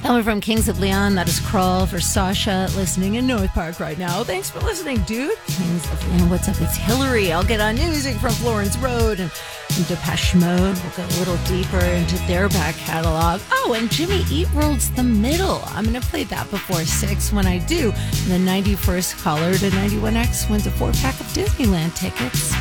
Coming from Kings of Leon, that is Crawl for Sasha, listening in North Park right now. Thanks for listening, dude. Kings of Leon, what's up? It's Hillary. I'll get on music from Florence Road and Depeche Mode. We'll go a little deeper into their back catalog. Oh, and Jimmy Eat World's The Middle. I'm going to play that before 6. When I do, the 91st caller to 91X wins a 4-pack of Disneyland tickets.